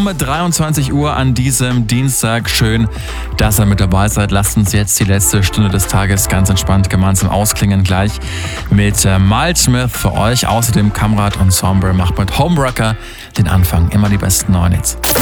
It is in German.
um 23 Uhr an diesem Dienstag. Schön, dass ihr mit dabei seid. Lasst uns jetzt die letzte Stunde des Tages ganz entspannt gemeinsam ausklingen. Gleich mit Miles Smith für euch. Außerdem Kamrat Ensemble macht mit Homewrecker den Anfang. Immer die besten neuen Hits.